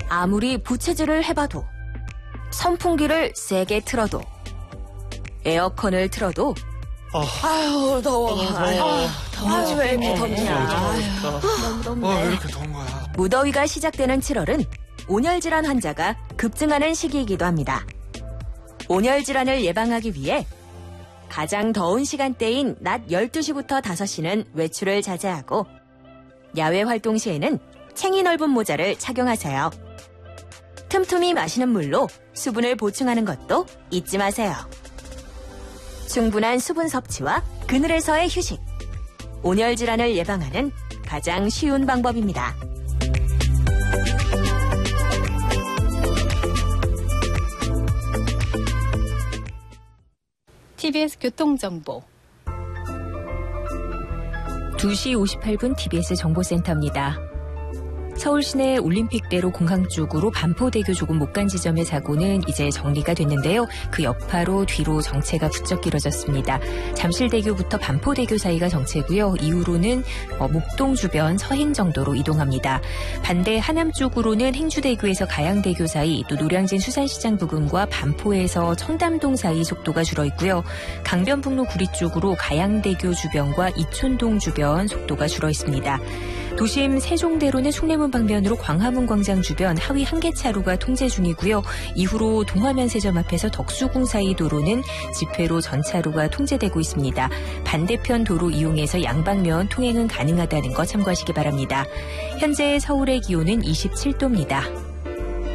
아무리 부채질을 해봐도, 선풍기를 세게 틀어도, 에어컨을 틀어도 아유, 더워. 더워. 왜 이렇게 덥냐. 너무 덥네. 왜 이렇게 더운 거야? 무더위가 시작되는 7월은 온열질환 환자가 급증하는 시기이기도 합니다. 온열질환을 예방하기 위해 가장 더운 시간대인 낮 12시부터 5시는 외출을 자제하고 야외 활동 시에는 챙이 넓은 모자를 착용하세요. 틈틈이 마시는 물로 수분을 보충하는 것도 잊지 마세요. 충분한 수분 섭취와 그늘에서의 휴식. 온열 질환을 예방하는 가장 쉬운 방법입니다. TBS 교통정보 2시 58분 TBS 정보센터입니다. 서울 시내 올림픽대로 공항 쪽으로 반포대교 조금 못 간 지점의 사고는 이제 정리가 됐는데요. 그 여파로 뒤로 정체가 부쩍 길어졌습니다. 잠실대교부터 반포대교 사이가 정체고요. 이후로는 목동 주변 서행 정도로 이동합니다. 반대 하남 쪽으로는 행주대교에서 가양대교 사이, 또 노량진 수산시장 부근과 반포에서 청담동 사이 속도가 줄어있고요. 강변북로 구리 쪽으로 가양대교 주변과 이촌동 주변 속도가 줄어있습니다. 도심 세종대로는 숭례문 방면으로 광화문 광장 주변 하위 한계차로가 통제 중이고요. 이후로 동화면세점 앞에서 덕수궁 사이 도로는 집회로 전차로가 통제되고 있습니다. 반대편 도로 이용해서 양방면 통행은 가능하다는 거 참고하시기 바랍니다. 현재 서울의 기온은 27도입니다.